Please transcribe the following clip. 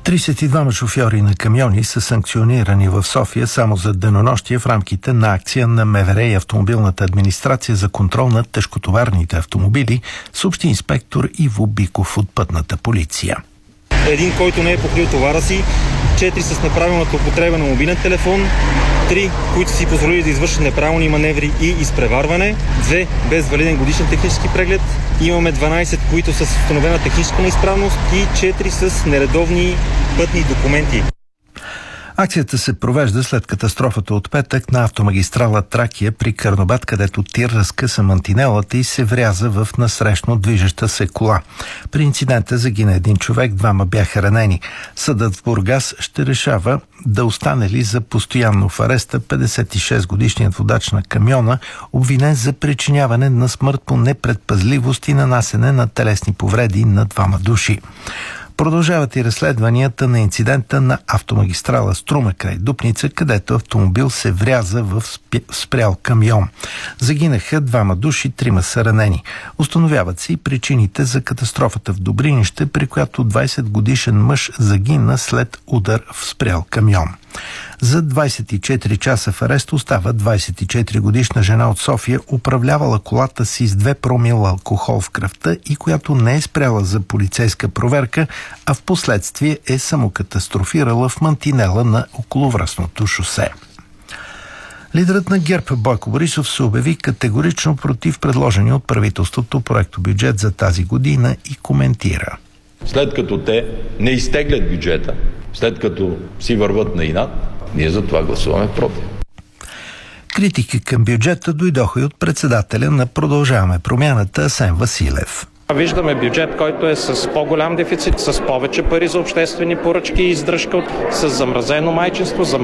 32 шофьори на камиони са санкционирани в София само за денонощие в рамките на акция на МВР и автомобилната администрация за контрол на тежкотоварните автомобили, съобщи инспектор Иво Биков от Пътната полиция. Един, който не е покрил товара си, 4 с неправилната употреба на мобилен телефон, 3, които си позволили да извършат неправилни маневри и изпреварване, 2 без валиден годишен технически преглед, имаме 12, които са с установена техническа неизправност и 4 с нередовни пътни документи. Акцията се провежда след катастрофата от петък на автомагистрала Тракия при Карнобат, където тир разкъса мантинелата и се вряза в насрещно движеща се кола. При инцидента загина един човек, 2 бяха ранени. Съдът в Бургас ще решава да остане ли за постоянно в ареста 56-годишният водач на камиона, обвинен за причиняване на смърт по непредпазливост и нанасене на телесни повреди на 2 души. Продължават и разследванията на инцидента на автомагистрала Струма край Дупница, където автомобил се вряза в спрял камион. Загинаха 2 души, 3 са ранени. Установяват се и причините за катастрофата в Добринище, при която 20-годишен мъж загина след удар в спрял камион. За 24 часа в арест остава 24-годишна жена от София, управлявала колата си с 2 промила алкохол в кръвта и която не е спряла за полицейска проверка, а в последствие е самокатастрофирала в мантинела на околовръстното шосе. Лидерът на ГЕРБ Бойко Борисов се обяви категорично против предложения от правителството проектобюджет за тази година и коментира. След като те не изтеглят бюджета, след като си върват на инат, ние за това гласуваме против. Критики към бюджета дойдоха и от председателя на Продължаваме промяната Асен Василев. Виждаме бюджет, който е с по-голям дефицит, с повече пари за обществени поръчки и издръжка, с замразено майчинство,